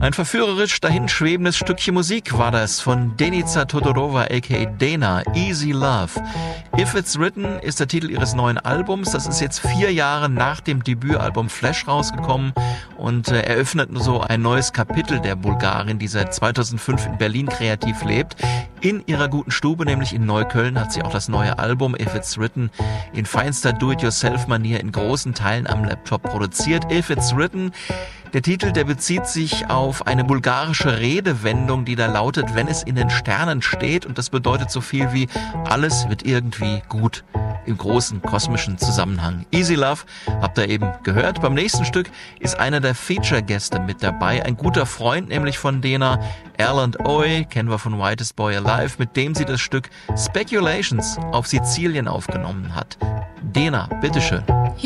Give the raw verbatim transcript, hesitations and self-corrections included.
Ein verführerisch dahinschwebendes Stückchen Musik war das von Denica Todorova aka Dena, Easy Love. If It's Written ist der Titel ihres neuen Albums. Das ist jetzt vier Jahre nach dem Debütalbum Flash rausgekommen und äh, eröffnet so ein neues Kapitel der Bulgarin, die seit zweitausendfünf in Berlin kreativ lebt. In ihrer guten Stube, nämlich in Neukölln, hat sie auch das neue Album If It's Written in feinster Do-it-yourself-Manier in großen Teilen am Laptop produziert. If It's Written, der Titel, der bezieht sich auf eine bulgarische Redewendung, die da lautet, wenn es in den Sternen steht, und das bedeutet so viel wie alles wird irgendwie gut im großen kosmischen Zusammenhang. Easy Love habt ihr eben gehört. Beim nächsten Stück ist einer der Feature-Gäste mit dabei, ein guter Freund nämlich von Dena, Erland Oy, kennen wir von Whitest Boy Alive, mit dem sie das Stück Speculations auf Sizilien aufgenommen hat. Dena, bitteschön.